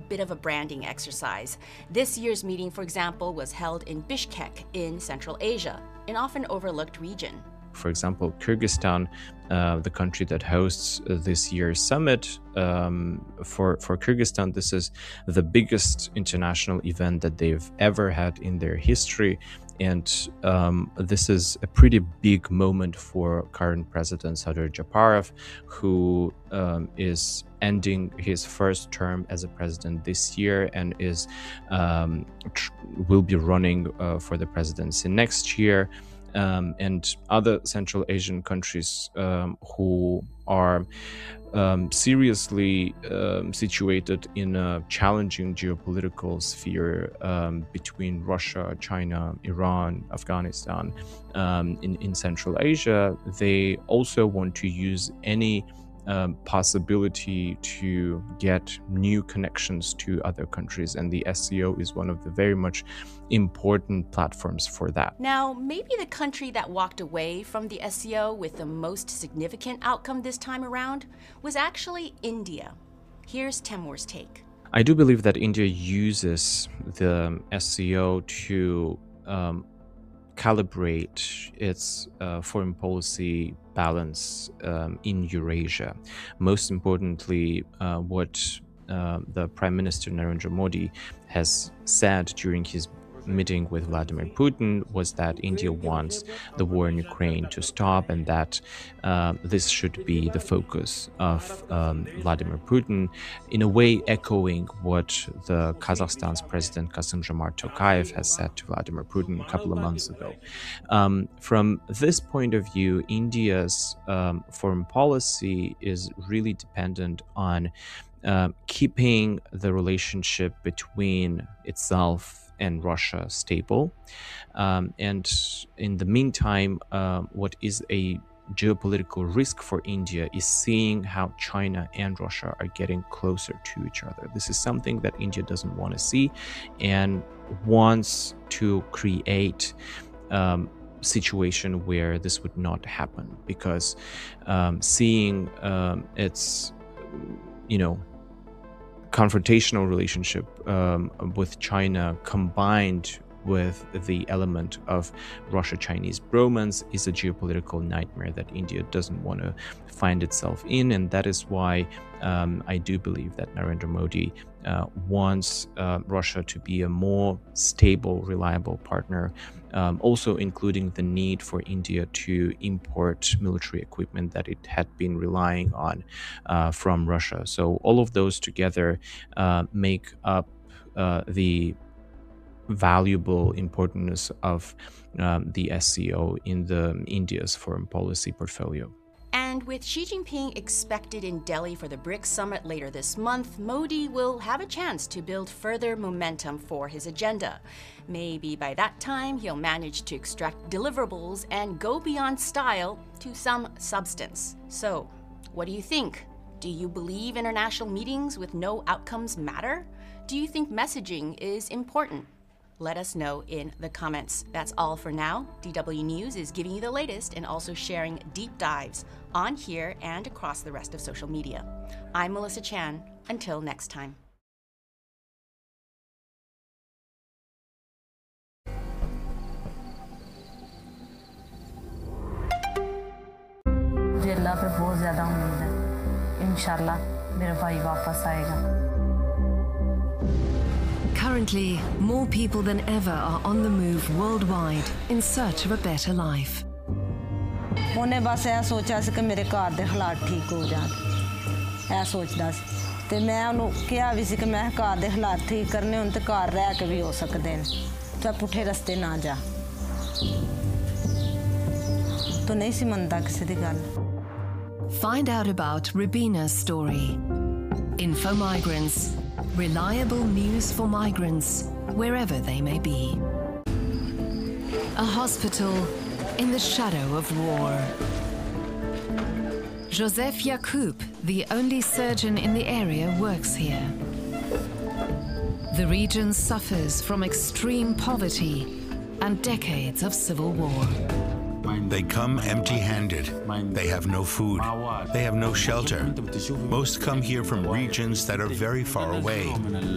bit of a branding exercise. This year's meeting, for example, was held in Bishkek in Central Asia, an often overlooked region. For example, Kyrgyzstan, the country that hosts this year's summit, for Kyrgyzstan, this is the biggest international event that they've ever had in their history. And this is a pretty big moment for current President Sadyr Japarov, who is ending his first term as a president this year and will be running for the presidency next year. And other Central Asian countries who are seriously situated in a challenging geopolitical sphere between Russia, China, Iran, Afghanistan, in Central Asia. They also want to use any possibility to get new connections to other countries, and the SCO is one of the very much important platforms for that. Now, maybe the country that walked away from the SCO with the most significant outcome this time around was actually India. Here's Temur's take. I do believe that India uses the SCO to calibrate its foreign policy balance in Eurasia. Most importantly, what the Prime Minister Narendra Modi has said during his meeting with Vladimir Putin was that India wants the war in Ukraine to stop, and that this should be the focus of Vladimir Putin, in a way echoing what the Kazakhstan's President Kassym-Jomart Tokayev has said to Vladimir Putin a couple of months ago. From this point of view, India's foreign policy is really dependent on keeping the relationship between itself and Russia stable. And in the meantime, what is a geopolitical risk for India is seeing how China and Russia are getting closer to each other. This is something that India doesn't want to see and wants to create situation where this would not happen, because seeing its confrontational relationship with China combined with the element of Russia-Chinese bromance is a geopolitical nightmare that India doesn't want to find itself in, and that is why I do believe that Narendra Modi wants Russia to be a more stable, reliable partner, also including the need for India to import military equipment that it had been relying on from Russia. So all of those together make up the valuable importance of the SCO in India's foreign policy portfolio. And with Xi Jinping expected in Delhi for the BRICS summit later this month, Modi will have a chance to build further momentum for his agenda. Maybe by that time, he'll manage to extract deliverables and go beyond style to some substance. So, what do you think? Do you believe international meetings with no outcomes matter? Do you think messaging is important? Let us know in the comments. That's all for now. DW News is giving you the latest and also sharing deep dives on here and across the rest of social media. I'm Melissa Chan. Until next time. मुझे अल्लाह पे बहुत ज़्यादा उम्मीद है। इंशाल्लाह मेरा भाई वापस आएगा। Currently, more people than ever are on the move worldwide in search of a better life. ਉਹਨੇ ਬਸ ਇਹ ਸੋਚਿਆ ਸੀ ਕਿ ਮੇਰੇ ਘਰ ਦੇ ਹਾਲਾਤ ਠੀਕ ਹੋ ਜਾਣ। ਇਹ ਸੋਚਦਾ ਸੀ ਤੇ ਮੈਂ ਉਹਨੂੰ ਕਿਹਾ ਵੀ ਸੀ ਕਿ ਮੈਂ ਘਰ ਦੇ ਹਾਲਾਤ ਠੀਕ ਕਰਨੇ ਹੁਣ ਤੇ ਘਰ ਰਹਿ ਕੇ ਵੀ ਹੋ ਸਕਦੇ ਨੇ। ਤਾਂ ਪੁੱਠੇ ਰਸਤੇ ਨਾ ਜਾ। ਤੂੰ ਨਹੀਂ ਸੀ ਮੰਨਦਾ ਕਿਸੇ ਦੀ ਗੱਲ। Find out about Rubina's story. Info Migrants. Reliable news for migrants, wherever they may be. A hospital in the shadow of war. Joseph Yacoub, the only surgeon in the area, works here. The region suffers from extreme poverty and decades of civil war. They come empty-handed. They have no food. They have no shelter. Most come here from regions that are very far away.